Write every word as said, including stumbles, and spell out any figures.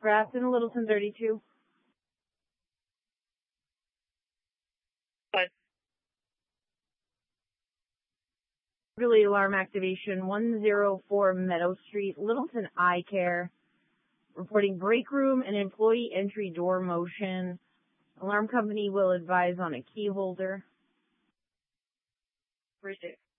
Grafton, Littleton thirty-two. But Relay alarm activation, one oh four Meadow Street, Littleton Eye Care. Reporting break room and employee entry door motion. Alarm company will advise on a key holder. appreciate it.